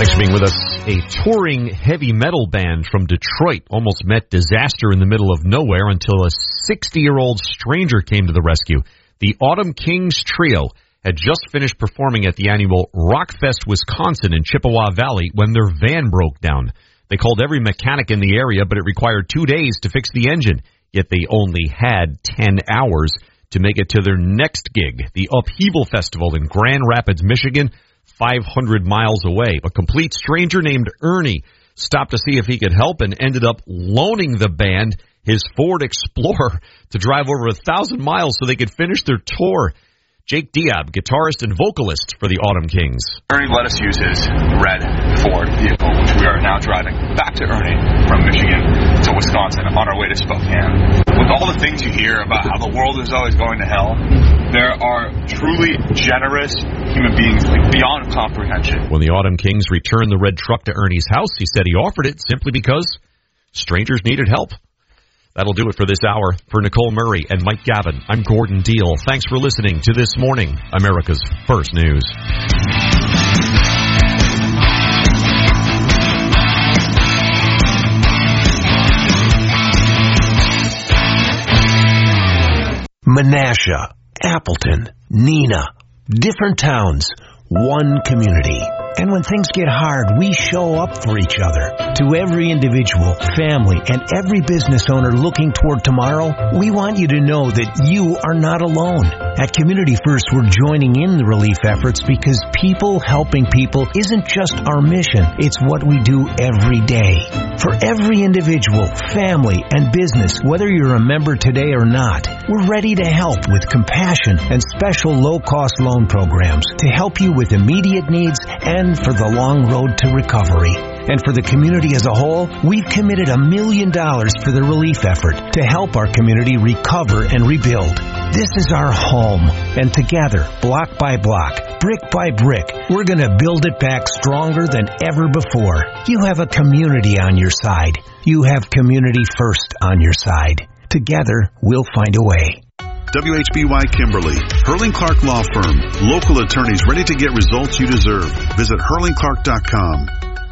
Thanks for being with us. A touring heavy metal band from Detroit almost met disaster in the middle of nowhere until a 60-year-old stranger came to the rescue. The Autumn Kings Trio had just finished performing at the annual Rockfest Wisconsin in Chippewa Valley when their van broke down. They called every mechanic in the area, but it required 2 days to fix the engine. Yet they only had 10 hours to make it to their next gig, the Upheaval Festival in Grand Rapids, Michigan, 500 miles away. A complete stranger named Ernie stopped to see if he could help and ended up loaning the band his Ford Explorer to drive over 1,000 miles so they could finish their tour. Jake Diab, guitarist and vocalist for the Autumn Kings. Ernie let us use his red Ford vehicle, which we are now driving back to Ernie from Michigan to Wisconsin on our way to Spokane. With all the things you hear about how the world is always going to hell, there are truly generous human beings beyond comprehension. When the Autumn Kings returned the red truck to Ernie's house, he said he offered it simply because strangers needed help. That'll do it for this hour. For Nicole Murray and Mike Gavin, I'm Gordon Deal. Thanks for listening to This Morning, America's First News. Menasha, Appleton, Neenah, different towns, one community. And when things get hard, we show up for each other. To every individual, family, and every business owner looking toward tomorrow, we want you to know that you are not alone. At Community First, we're joining in the relief efforts because people helping people isn't just our mission, it's what we do every day. For every individual, family, and business, whether you're a member today or not, we're ready to help with compassion and special low-cost loan programs to help you with immediate needs and for the long road to recovery. And for the community as a whole, we've committed $1 million for the relief effort to help our community recover and rebuild. This is our home, and together, block by block, brick by brick, we're going to build it back stronger than ever before. You have a community on your side. You have Community First on your side. Together, we'll find a way. WHBY Kimberly, Hurling Clark Law Firm. Local attorneys ready to get results you deserve. Visit hurlingclark.com.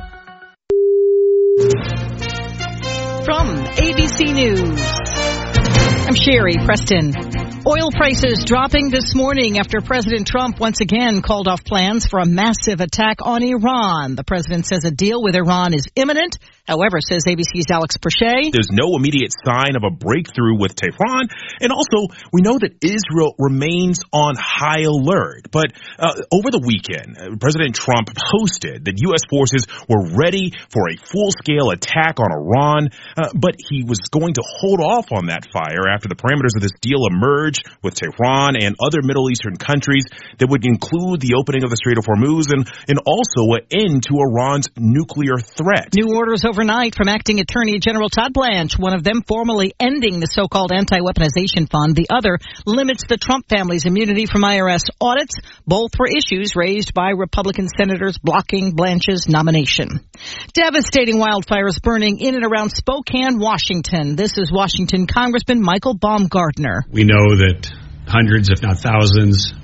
From ABC News, I'm Sherry Preston. Oil prices dropping this morning after President Trump once again called off plans for a massive attack on Iran. The president says a deal with Iran is imminent. However, says ABC's Alex Perche, there's no immediate sign of a breakthrough with Tehran. And also, we know that Israel remains on high alert. But over the weekend, President Trump posted that U.S. forces were ready for a full-scale attack on Iran. But he was going to hold off on that fire after the parameters of this deal emerged with Tehran and other Middle Eastern countries that would include the opening of the Strait of Hormuz and also an end to Iran's nuclear threat. New orders overnight from Acting Attorney General Todd Blanche, one of them formally ending the so-called anti-weaponization fund. The other limits the Trump family's immunity from IRS audits. Both were issues raised by Republican senators blocking Blanche's nomination. Devastating wildfires burning in and around Spokane, Washington. This is Washington Congressman Michael Baumgartner. We know that hundreds, if not thousands,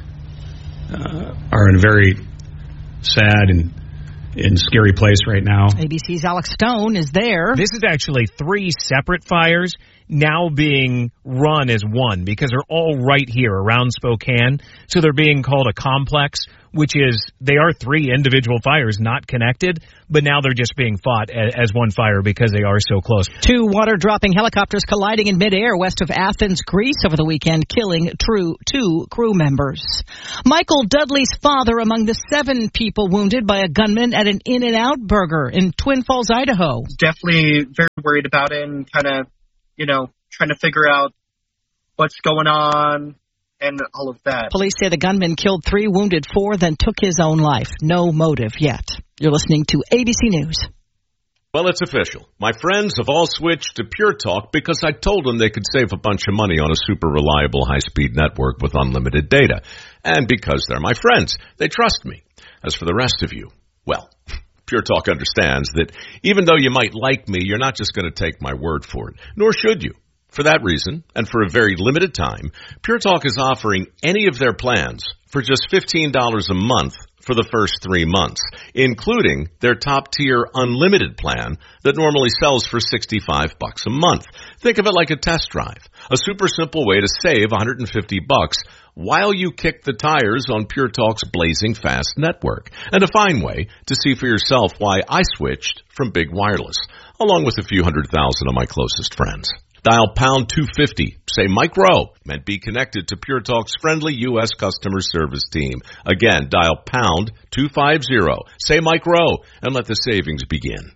are in a very sad and scary place right now. ABC's Alex Stone is there. This is actually 3 separate fires now being run as one because they're all right here around Spokane. So they're being called a complex, which is they are 3 individual fires not connected, but now they're just being fought as one fire because they are so close. 2 water-dropping helicopters colliding in midair west of Athens, Greece over the weekend, killing 2 crew members. Michael Dudley's father among the 7 people wounded by a gunman at an In-N-Out Burger in Twin Falls, Idaho. Definitely very worried about it and kind of, trying to figure out what's going on and all of that. Police say the gunman killed 3, wounded 4, then took his own life. No motive yet. You're listening to ABC News. Well, it's official. My friends have all switched to Pure Talk because I told them they could save a bunch of money on a super reliable high-speed network with unlimited data. And because they're my friends, they trust me. As for the rest of you, well, Pure Talk understands that even though you might like me, you're not just going to take my word for it, nor should you. For that reason, and for a very limited time, Pure Talk is offering any of their plans for just $15 a month for the first 3 months, including their top-tier unlimited plan that normally sells for $65 a month. Think of it like a test drive, a super simple way to save $150 while you kick the tires on Pure Talk's blazing fast network, and a fine way to see for yourself why I switched from Big Wireless, along with a few 100,000 of my closest friends. Dial pound 250, say Mike Rowe, and be connected to Pure Talk's friendly U.S. customer service team. Again, dial pound 250, say Mike Rowe, and let the savings begin.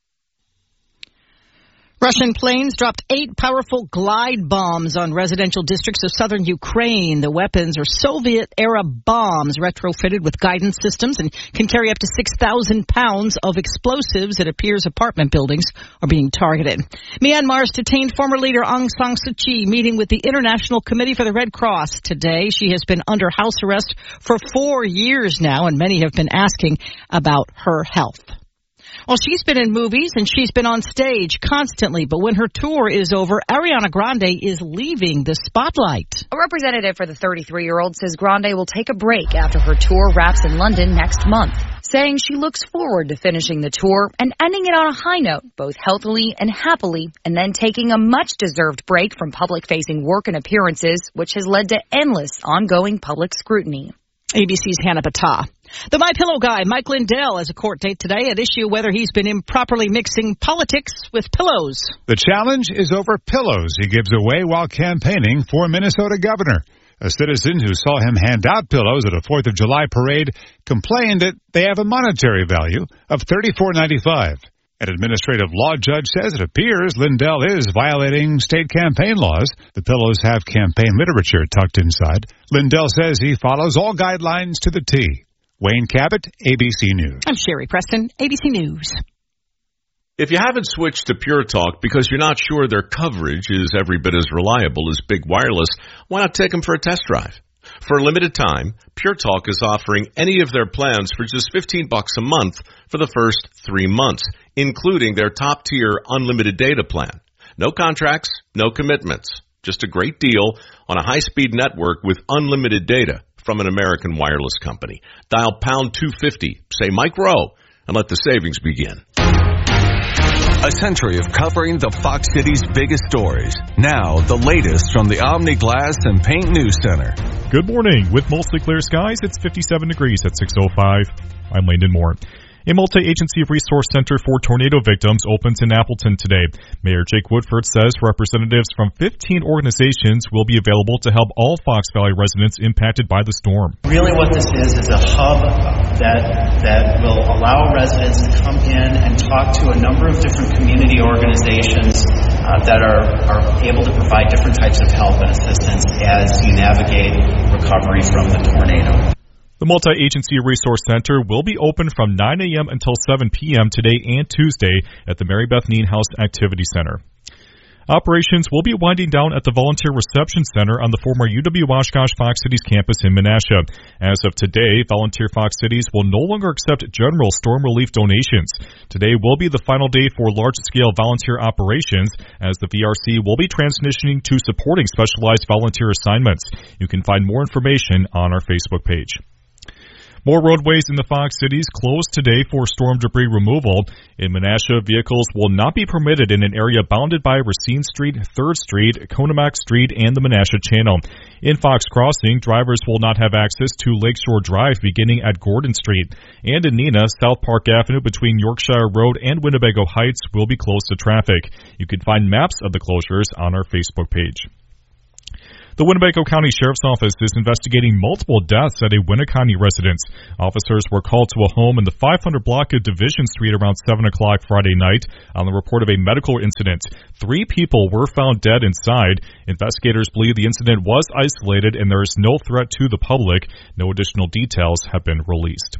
Russian planes dropped 8 powerful glide bombs on residential districts of southern Ukraine. The weapons are Soviet-era bombs retrofitted with guidance systems and can carry up to 6,000 pounds of explosives. It appears apartment buildings are being targeted. Myanmar's detained former leader Aung San Suu Kyi meeting with the International Committee for the Red Cross today. She has been under house arrest for 4 years now, and many have been asking about her health. Well, she's been in movies and she's been on stage constantly, but when her tour is over, Ariana Grande is leaving the spotlight. A representative for the 33-year-old says Grande will take a break after her tour wraps in London next month, saying she looks forward to finishing the tour and ending it on a high note, both healthily and happily, and then taking a much-deserved break from public-facing work and appearances, which has led to endless ongoing public scrutiny. ABC's Hannah Battah. The MyPillow guy, Mike Lindell, has a court date today at issue whether he's been improperly mixing politics with pillows. The challenge is over pillows he gives away while campaigning for Minnesota governor. A citizen who saw him hand out pillows at a 4th of July parade complained that they have a monetary value of $34.95. An administrative law judge says it appears Lindell is violating state campaign laws. The pillows have campaign literature tucked inside. Lindell says he follows all guidelines to the T. Wayne Cabot, ABC News. I'm Sherry Preston, ABC News. If you haven't switched to Pure Talk because you're not sure their coverage is every bit as reliable as Big Wireless, why not take them for a test drive? For a limited time, Pure Talk is offering any of their plans for just $15 a month for the first 3 months, including their top-tier unlimited data plan. No contracts, no commitments. Just a great deal on a high-speed network with unlimited data from an American wireless company. Dial pound 250, say Mike Rowe, and let the savings begin. A century of covering the Fox City's biggest stories. Now, the latest from the Omni Glass and Paint News Center. Good morning. With mostly clear skies, it's 57 degrees at 6:05. I'm Landon Moore. A multi-agency resource center for tornado victims opens in Appleton today. Mayor Jake Woodford says representatives from 15 organizations will be available to help all Fox Valley residents impacted by the storm. Really what this is a hub that will allow residents to come in and talk to a number of different community organizations that are able to provide different types of help and assistance as you navigate recovery from the tornado. The Multi-Agency Resource Center will be open from 9 a.m. until 7 p.m. today and Tuesday at the Mary Beth Nienhaus Activity Center. Operations will be winding down at the Volunteer Reception Center on the former UW-Oshkosh Fox Cities campus in Menasha. As of today, Volunteer Fox Cities will no longer accept general storm relief donations. Today will be the final day for large-scale volunteer operations, as the VRC will be transitioning to supporting specialized volunteer assignments. You can find more information on our Facebook page. More roadways in the Fox Cities closed today for storm debris removal. In Menasha, vehicles will not be permitted in an area bounded by Racine Street, 3rd Street, Conomac Street, and the Menasha Channel. In Fox Crossing, drivers will not have access to Lakeshore Drive beginning at Gordon Street. And in Neenah, South Park Avenue between Yorkshire Road and Winnebago Heights will be closed to traffic. You can find maps of the closures on our Facebook page. The Winnebago County Sheriff's Office is investigating multiple deaths at a Winneconne residence. Officers were called to a home in the 500 block of Division Street around 7 o'clock Friday night on the report of a medical incident. 3 people were found dead inside. Investigators believe the incident was isolated and there is no threat to the public. No additional details have been released.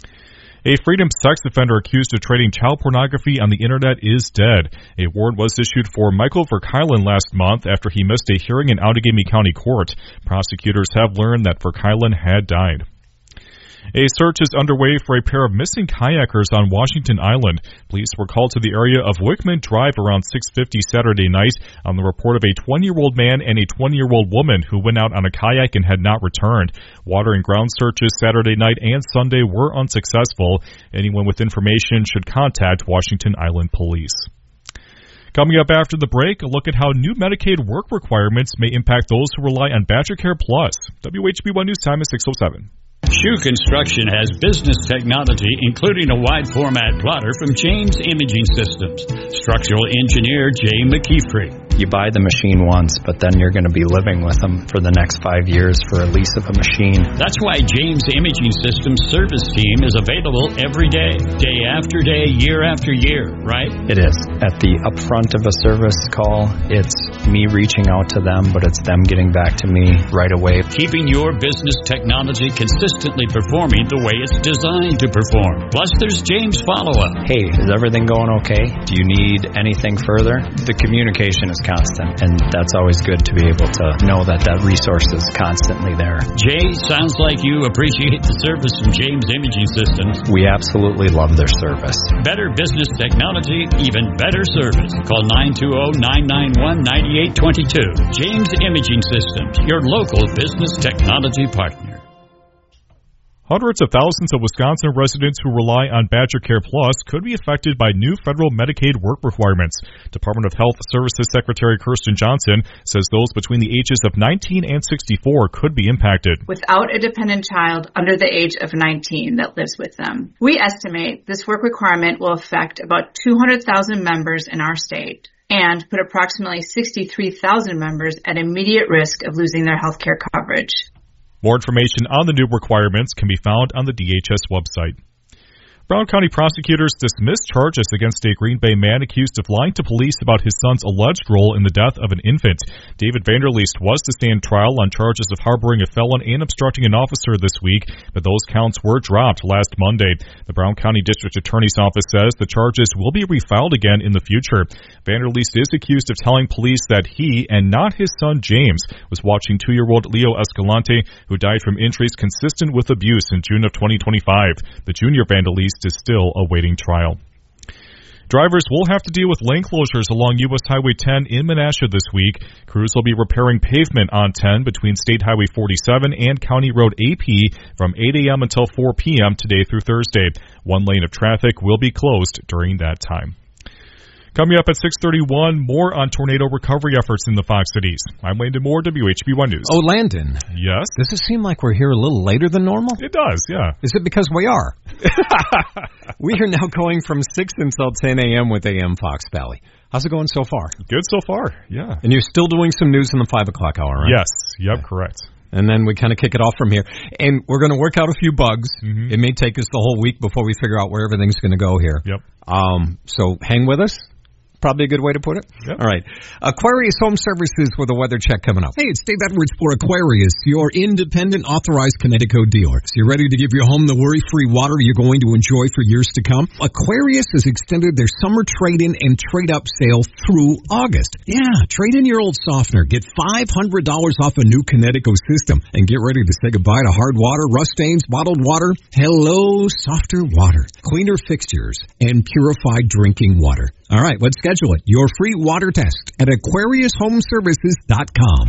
A Freedom sex offender accused of trading child pornography on the internet is dead. A warrant was issued for Michael Verkylen last month after he missed a hearing in Outagamie County Court. Prosecutors have learned that Verkylen had died. A search is underway for a pair of missing kayakers on Washington Island. Police were called to the area of Wickman Drive around 6:50 Saturday night on the report of a 20-year-old man and a 20-year-old woman who went out on a kayak and had not returned. Water and ground searches Saturday night and Sunday were unsuccessful. Anyone with information should contact Washington Island Police. Coming up after the break, a look at how new Medicaid work requirements may impact those who rely on Badger Care Plus. WHB1 News Time is 6:07. Shoe Construction has business technology, including a wide-format plotter from James Imaging Systems. Structural engineer Jay McKeefrey. You buy the machine once, but then you're going to be living with them for the next 5 years for a lease of a machine. That's why James Imaging Systems service team is available every day, day after day, year after year, right? It is. At the upfront of a service call, it's me reaching out to them, but it's them getting back to me right away. Keeping your business technology consistently performing the way it's designed to perform. Plus, there's James follow-up. Hey, is everything going okay? Do you need anything further? The communication is constant, and that's always good to be able to know that resource is constantly there. Jay, sounds like you appreciate the service from James Imaging Systems. We absolutely love their service. Better business technology, even better service. Call 920-991-9822. James Imaging Systems, your local business technology partner. Hundreds of thousands of Wisconsin residents who rely on Badger Care Plus could be affected by new federal Medicaid work requirements. Department of Health Services Secretary Kirsten Johnson says those between the ages of 19 and 64 could be impacted. Without a dependent child under the age of 19 that lives with them. We estimate this work requirement will affect about 200,000 members in our state and put approximately 63,000 members at immediate risk of losing their health care coverage. More information on the new requirements can be found on the DHS website. Brown County prosecutors dismissed charges against a Green Bay man accused of lying to police about his son's alleged role in the death of an infant. David Vanderleest was to stand trial on charges of harboring a felon and obstructing an officer this week, but those counts were dropped last Monday. The Brown County District Attorney's Office says the charges will be refiled again in the future. Vanderleest is accused of telling police that he, and not his son James, was watching 2-year-old Leo Escalante, who died from injuries consistent with abuse in June of 2025. The junior Vanderleest is still awaiting trial. Drivers will have to deal with lane closures along U.S. Highway 10 in Menasha this week. Crews will be repairing pavement on 10 between State Highway 47 and County Road AP from 8 a.m. until 4 p.m. today through Thursday. One lane of traffic will be closed during that time. Coming up at 6:31, more on tornado recovery efforts in the Fox Cities. I'm Landon Moore, WHB1 News. Oh, Landon. Yes? Does it seem like we're here a little later than normal? It does, yeah. Is it because we are? We are now going from 6 until 10 a.m. with AM Fox Valley. How's it going so far? Good so far, yeah. And you're still doing some news in the 5 o'clock hour, right? Yes, yep, correct. And then we kind of kick it off from here. And we're going to work out a few bugs. Mm-hmm. It may take us the whole week before we figure out where everything's going to go here. Yep. So hang with us. Probably a good way to put it. Yep. All right. Aquarius Home Services with a weather check coming up. Hey, it's Dave Edwards for Aquarius, your independent authorized Connecticut dealer. So you're ready to give your home the worry-free water you're going to enjoy for years to come? Aquarius has extended their summer trade-in and trade-up sale through August. Yeah, trade in your old softener. Get $500 off a new Connecticut system. And get ready to say goodbye to hard water, rust stains, bottled water. Hello, softer water, cleaner fixtures, and purified drinking water. All right, let's schedule it. Your free water test at AquariusHomeservices.com.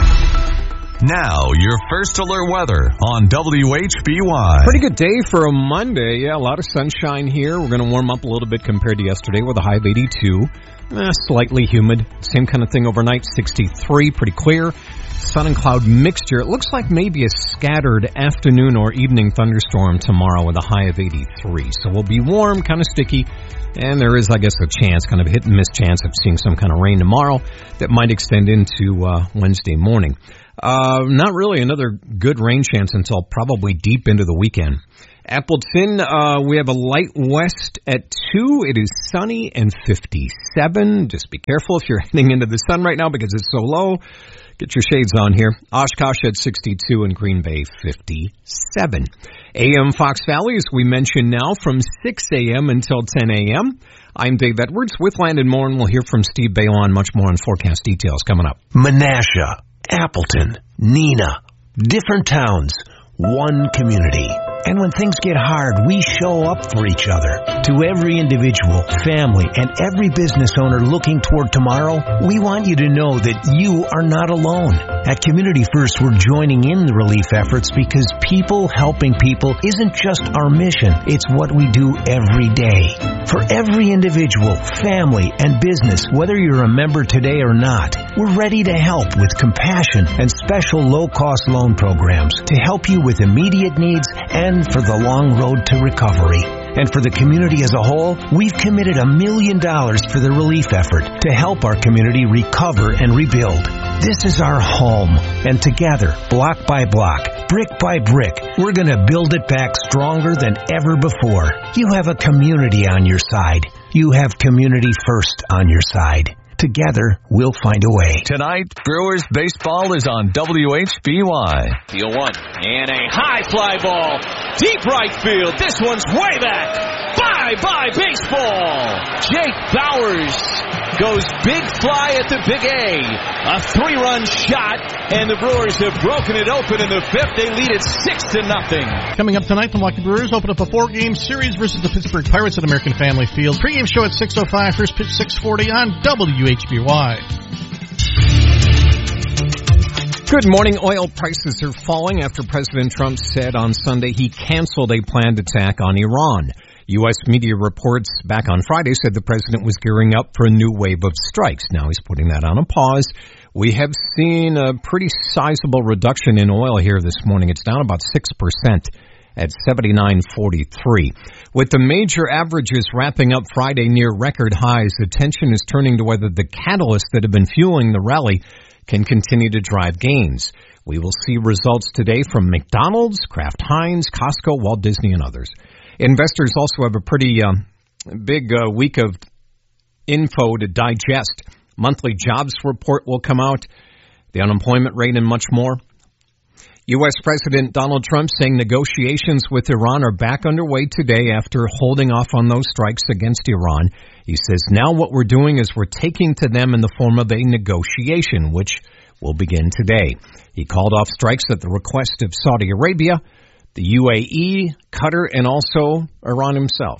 Now, your first alert weather on WHBY. Pretty good day for a Monday. Yeah, a lot of sunshine here. We're going to warm up a little bit compared to yesterday with a high of 82. Slightly humid. Same kind of thing overnight, 63. Pretty clear. Sun and cloud mixture. It looks like maybe a scattered afternoon or evening thunderstorm tomorrow with a high of 83. So we'll be warm, kind of sticky. And there is, I guess, a chance, kind of a hit-and-miss chance of seeing some kind of rain tomorrow that might extend into Wednesday morning. Not really another good rain chance until probably deep into the weekend. Appleton, we have a light west at 2. It is sunny and 57. Just be careful if you're heading into the sun right now because it's so low. Get your shades on here. Oshkosh at 62 and Green Bay 57. AM Fox Valley, as we mentioned now, from 6 a.m. until 10 a.m. I'm Dave Edwards with Landon Moore, and we'll hear from Steve Bailon much more on forecast details coming up. Menasha, Appleton, Neenah, different towns, one community. And when things get hard, we show up for each other. To every individual, family, and every business owner looking toward tomorrow, we want you to know that you are not alone. At Community First, we're joining in the relief efforts because people helping people isn't just our mission, it's what we do every day. For every individual, family, and business, whether you're a member today or not, we're ready to help with compassion and special low-cost loan programs to help you with immediate needs and for the long road to recovery. And for the community as a whole, we've committed $1 million for the relief effort to help our community recover and rebuild. This is our home, and together, block by block, brick by brick, we're going to build it back stronger than ever before. You have a community on your side. You have Community First on your side. Together, we'll find a way. Tonight, Brewers baseball is on WHBY. Deal one, and a high fly ball, deep right field. This one's way back. Bye-bye baseball. Jake Bauers goes big fly at the Big A. A 3-run shot, and the Brewers have broken it open in the fifth. They lead it 6-0. Coming up tonight, the Milwaukee Brewers open up a 4-game series versus the Pittsburgh Pirates at American Family Field. Pre-game show at 6:05, first pitch 6:40 on WHBY. Good morning. Oil prices are falling after President Trump said on Sunday he canceled a planned attack on Iran. U.S. media reports back on Friday said the president was gearing up for a new wave of strikes. Now he's putting that on a pause. We have seen a pretty sizable reduction in oil here this morning. It's down about 6% at $79.43. With the major averages wrapping up Friday near record highs, attention is turning to whether the catalysts that have been fueling the rally can continue to drive gains. We will see results today from McDonald's, Kraft Heinz, Costco, Walt Disney, and others. Investors also have a pretty big week of info to digest. Monthly jobs report will come out, the unemployment rate, and much more. U.S. President Donald Trump saying negotiations with Iran are back underway today after holding off on those strikes against Iran. He says now what we're doing is we're taking to them in the form of a negotiation, which will begin today. He called off strikes at the request of Saudi Arabia, the UAE, Qatar, and also Iran himself.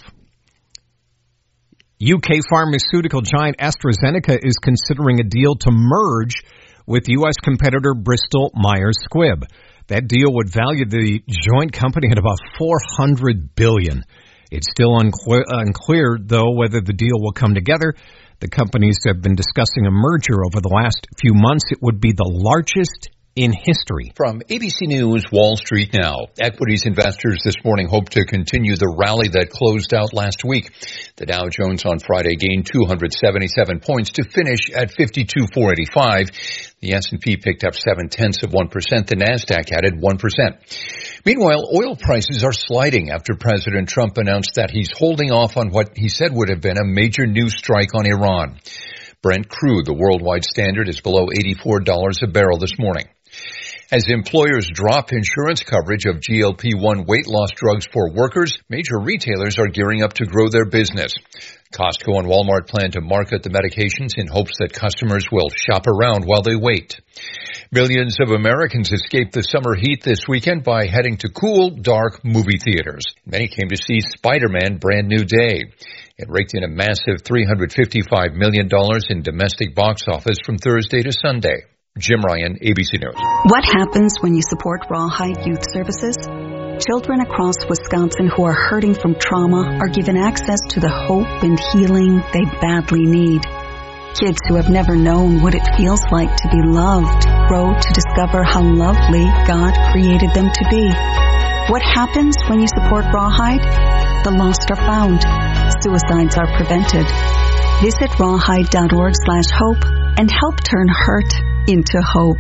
UK pharmaceutical giant AstraZeneca is considering a deal to merge with U.S. competitor Bristol Myers Squibb. That deal would value the joint company at about $400 billion. It's still unclear, though, whether the deal will come together. The companies have been discussing a merger over the last few months. It would be the largest in history. From ABC News, Wall Street Now. Equities investors this morning hope to continue the rally that closed out last week. The Dow Jones on Friday gained 277 points to finish at 52,485. The S&P picked up 0.7%. The Nasdaq added 1%. Meanwhile, oil prices are sliding after President Trump announced that he's holding off on what he said would have been a major new strike on Iran. Brent crude, the worldwide standard, is below $84 a barrel this morning. As employers drop insurance coverage of GLP-1 weight loss drugs for workers, major retailers are gearing up to grow their business. Costco and Walmart plan to market the medications in hopes that customers will shop around while they wait. Millions of Americans escaped the summer heat this weekend by heading to cool, dark movie theaters. Many came to see Spider-Man: Brand New Day. It raked in a massive $355 million in domestic box office from Thursday to Sunday. Jim Ryan, ABC News. What happens when you support Rawhide Youth Services? Children across Wisconsin who are hurting from trauma are given access to the hope and healing they badly need. Kids who have never known what it feels like to be loved grow to discover how lovely God created them to be. What happens when you support Rawhide? The lost are found. Suicides are prevented. Visit rawhide.org/hope and help turn hurt into hope.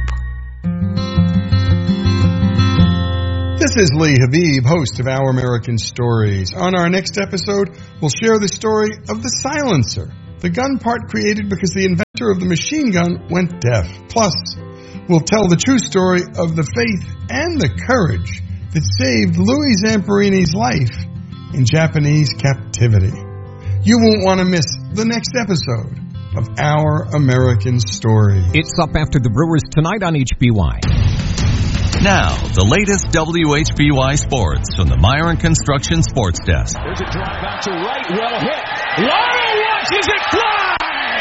This is Lee Habib, host of Our American Stories. On our next episode, we'll share the story of the silencer, the gun part created because the inventor of the machine gun went deaf. Plus, we'll tell the true story of the faith and the courage that saved Louis Zamperini's life in Japanese captivity. You won't want to miss the next episode of Our American Story. It's up after the Brewers tonight on HBY. Now, the latest WHBY sports from the Myron Construction Sports Desk. There's a drive out to right, well hit. Lotto watches it fly!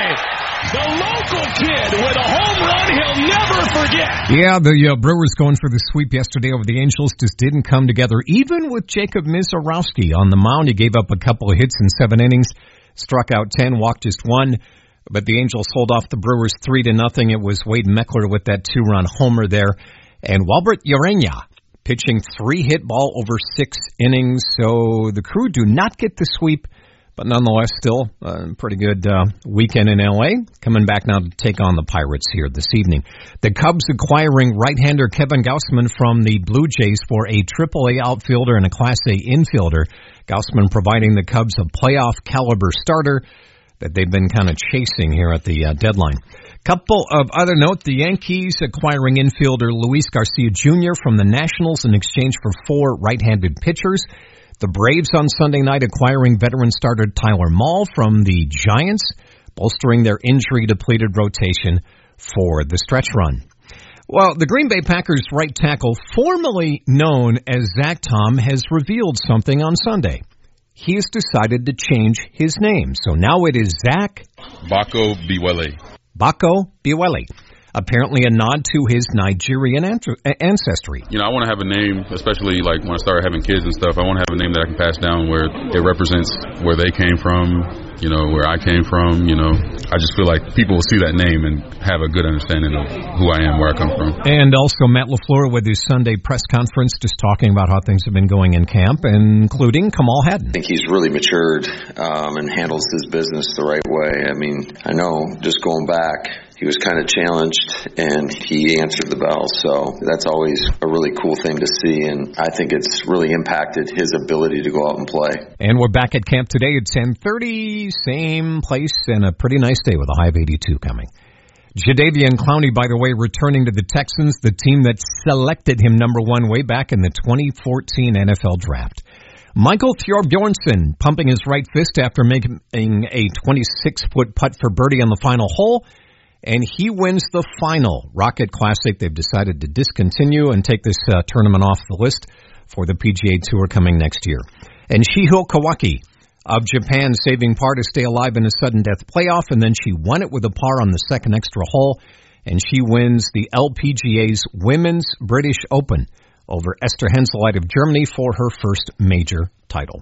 The local kid with a home run he'll never forget. Yeah, the Brewers going for the sweep yesterday over the Angels just didn't come together. Even with Jacob Misiorowski on the mound, he gave up a couple of hits in 7 innings, struck out 10, walked just 1. But the Angels hold off the Brewers 3-0. It was Wade Meckler with that 2-run homer there. And Walbert Urena pitching 3-hit ball over 6 innings. So the Crew do not get the sweep, but nonetheless still a pretty good weekend in L.A. Coming back now to take on the Pirates here this evening. The Cubs acquiring right-hander Kevin Gausman from the Blue Jays for a AAA outfielder and a Class A infielder. Gausman providing the Cubs a playoff-caliber starter that they've been kind of chasing here at the deadline. Couple of other note, the Yankees acquiring infielder Luis Garcia Jr. from the Nationals in exchange for 4 right-handed pitchers. The Braves on Sunday night acquiring veteran starter Tyler Mahle from the Giants, bolstering their injury-depleted rotation for the stretch run. Well, the Green Bay Packers right tackle, formerly known as Zach Tom, has revealed something on Sunday. He has decided to change his name. So now it is Zach Bako Biwele. Bako Biwele. Apparently a nod to his Nigerian ancestry. You know, I want to have a name, especially like when I start having kids and stuff, I want to have a name that I can pass down where it represents where they came from, you know, where I came from, you know. I just feel like people will see that name and have a good understanding of who I am, where I come from. And also Matt LaFleur with his Sunday press conference just talking about how things have been going in camp, including Kamal Hadden. I think he's really matured and handles his business the right way. I mean, I know just going back, he was kind of challenged, and he answered the bell. So that's always a really cool thing to see, and I think it's really impacted his ability to go out and play. And we're back at camp today at 10:30, same place, and a pretty nice day with a high of 82 coming. Jadeveon Clowney, by the way, returning to the Texans, the team that selected him number 1 way back in the 2014 NFL Draft. Michael Thorbjornsen pumping his right fist after making a 26-foot putt for birdie on the final hole. And he wins the final Rocket Classic. They've decided to discontinue and take this tournament off the list for the PGA Tour coming next year. And Shiho Kawaki of Japan saving par to stay alive in a sudden death playoff, and then she won it with a par on the second extra hole, and she wins the LPGA's Women's British Open over Esther Henseleit of Germany for her first major title.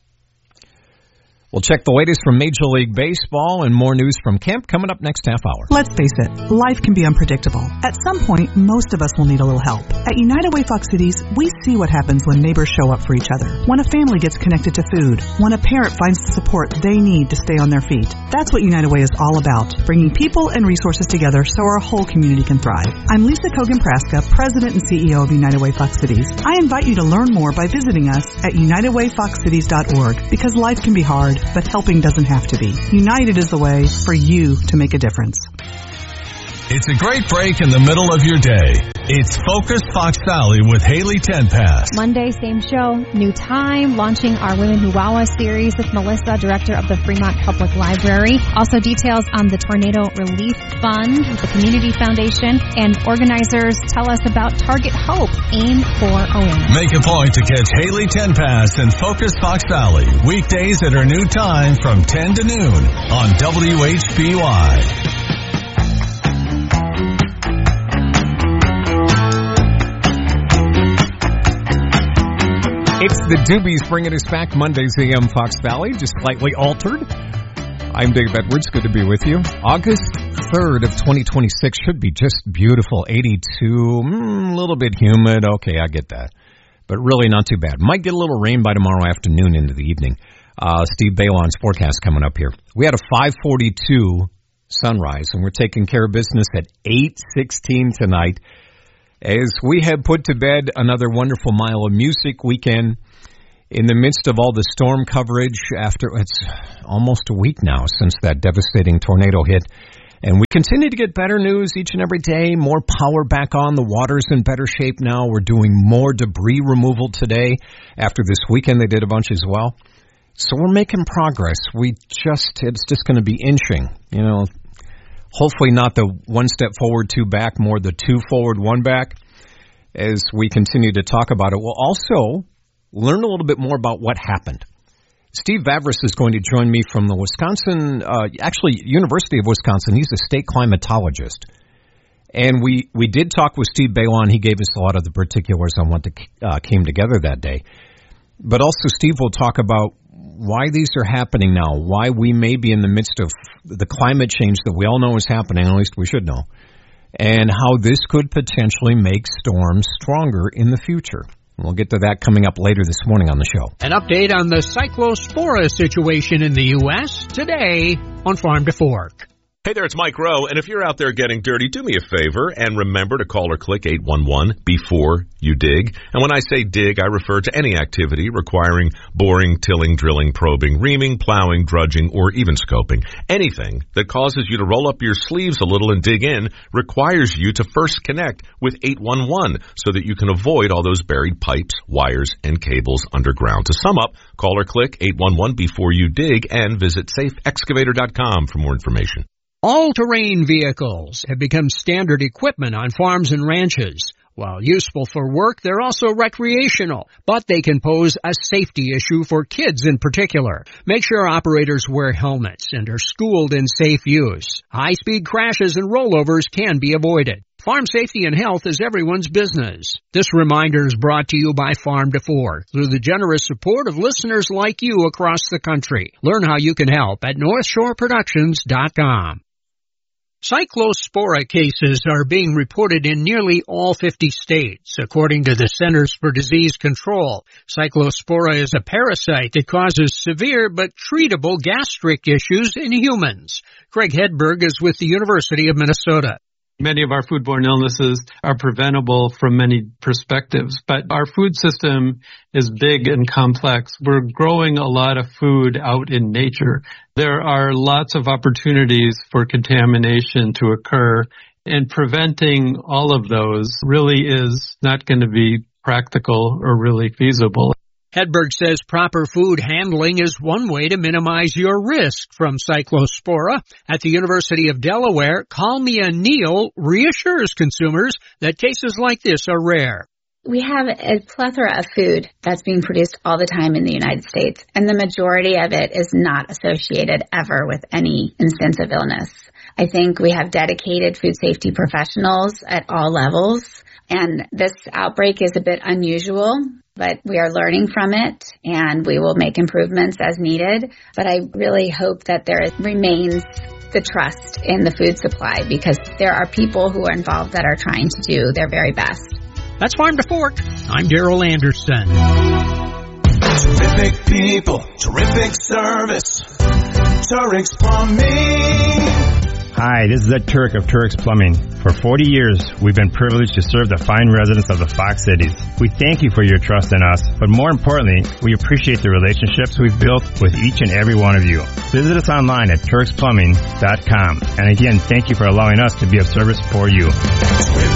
We'll check the latest from Major League Baseball and more news from camp coming up next half hour. Let's face it, life can be unpredictable. At some point, most of us will need a little help. At United Way Fox Cities, we see what happens when neighbors show up for each other, when a family gets connected to food, when a parent finds the support they need to stay on their feet. That's what United Way is all about, bringing people and resources together so our whole community can thrive. I'm Lisa Kogan-Praska, President and CEO of United Way Fox Cities. I invite you to learn more by visiting us at UnitedWayFoxCities.org, because life can be hard, but helping doesn't have to be. United is the way for you to make a difference. It's a great break in the middle of your day. It's Focus Fox Valley with Haley Tenpass. Monday, same show, new time, launching our Women Who Wow Us series with Melissa, director of the Fremont Public Library. Also details on the Tornado Relief Fund with the Community Foundation, and organizers tell us about Target Hope, Aim for a Win. Make a point to catch Haley Tenpass and Focus Fox Valley weekdays at her new time from 10 to noon on WHBY. It's the Doobies bringing us back Mondays AM Fox Valley, just slightly altered. I'm Dave Edwards. Good to be with you. August 3rd of 2026 should be just beautiful. 82, a little bit humid. Okay, I get that. But really not too bad. Might get a little rain by tomorrow afternoon into the evening. Steve Balon's forecast coming up here. We had a 5:42 sunrise, and we're taking care of business at 8:16 tonight, as we have put to bed another wonderful Mile of Music weekend in the midst of all the storm coverage after it's almost a week now since that devastating tornado hit. And we continue to get better news each and every day, more power back on. The water's in better shape now. We're doing more debris removal today. After this weekend, they did a bunch as well. So we're making progress. It's just going to be inching, you know. Hopefully not the one step forward, two back, more the two forward, one back. as we continue to talk about it. We'll also learn a little bit more about what happened. Steve Vavris is going to join me from the Wisconsin, University of Wisconsin. He's a state climatologist. And we did talk with Steve Balon. He gave us a lot of the particulars on what came together that day. But also Steve will talk about why these are happening now, why we may be in the midst of the climate change that we all know is happening, at least we should know, and how this could potentially make storms stronger in the future. We'll get to that coming up later this morning on the show. An update on the Cyclospora situation in the U.S. today on Farm to Fork. Hey there, it's Mike Rowe, and if you're out there getting dirty, do me a favor and remember to call or click 811 before you dig. And when I say dig, I refer to any activity requiring boring, tilling, drilling, probing, reaming, plowing, drudging, or even scoping. Anything that causes you to roll up your sleeves a little and dig in requires you to first connect with 811 so that you can avoid all those buried pipes, wires, and cables underground. To sum up, call or click 811 before you dig and visit safeexcavator.com for more information. All-terrain vehicles have become standard equipment on farms and ranches. While useful for work, they're also recreational, but they can pose a safety issue for kids in particular. Make sure operators wear helmets and are schooled in safe use. High-speed crashes and rollovers can be avoided. Farm safety and health is everyone's business. This reminder is brought to you by Farm to Fork through the generous support of listeners like you across the country. Learn how you can help at NorthshoreProductions.com. Cyclospora cases are being reported in nearly all 50 states, according to the Centers for Disease Control. Cyclospora is a parasite that causes severe but treatable gastric issues in humans. Craig Hedberg is with the University of Minnesota. Many of our foodborne illnesses are preventable from many perspectives, but our food system is big and complex. We're growing a lot of food out in nature. There are lots of opportunities for contamination to occur, and preventing all of those really is not going to be practical or really feasible. Hedberg says proper food handling is one way to minimize your risk from Cyclospora. At the University of Delaware, Kalmia Neal reassures consumers that cases like this are rare. We have a plethora of food that's being produced all the time in the United States, and the majority of it is not associated ever with any instance of illness. I think we have dedicated food safety professionals at all levels, and this outbreak is a bit unusual. But we are learning from it, and we will make improvements as needed. But I really hope that there remains the trust in the food supply, because there are people who are involved that are trying to do their very best. That's Farm to Fork. I'm Daryl Anderson. Terrific people, terrific service. Turek's Plumbing. Hi, this is Ed Turek of Turek's Plumbing. For 40 years, we've been privileged to serve the fine residents of the Fox Cities. We thank you for your trust in us, but more importantly, we appreciate the relationships we've built with each and every one of you. Visit us online at Turek'sPlumbing.com. And again, thank you for allowing us to be of service for you.